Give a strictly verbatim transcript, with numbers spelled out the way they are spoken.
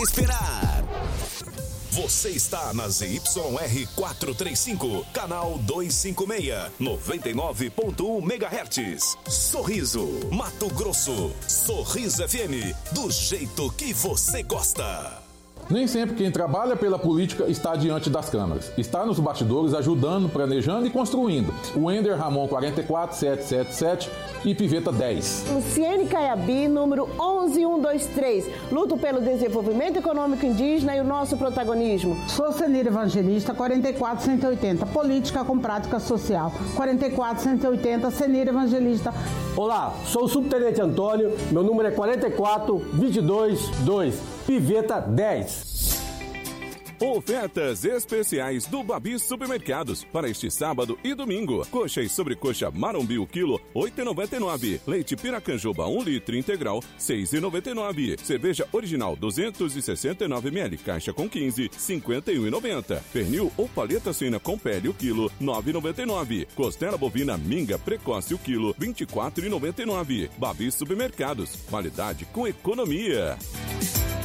Esperar. Você está na Z Y R quatrocentos e trinta e cinco, canal duzentos e cinquenta e seis, noventa e nove ponto um megahertz. Sorriso, Mato Grosso. Sorriso F M, do jeito que você gosta. Nem sempre quem trabalha pela política está diante das câmeras. Está nos bastidores ajudando, planejando e construindo. O Ender Ramon quarenta e quatro, setecentos e setenta e sete e Piveta dez. Luciene Caiabi, número onze mil cento e vinte e três. Luto pelo desenvolvimento econômico indígena e o nosso protagonismo. Sou Senira Evangelista, quarenta e quatro, cento e oitenta. Política com prática social. quarenta e quatro, cento e oitenta. Senira Evangelista. Olá, sou o Subtenente Antônio. Meu número é quarenta e quatro, vinte e dois, dois. Piveta dez. Ofertas especiais do Babi Supermercados para este sábado e domingo. Coxa e sobrecoxa Marombi o quilo, oito reais e noventa e nove centavos. Leite Piracanjuba um litro integral, seis reais e noventa e nove centavos. Cerveja original duzentos e sessenta e nove mililitros, caixa com quinze, cinquenta e um reais e noventa centavos. Pernil ou paleta suína com pele o quilo, nove reais e noventa e nove centavos. Costela bovina minga precoce o quilo, vinte e quatro reais e noventa e nove centavos. Babi Supermercados, qualidade com economia.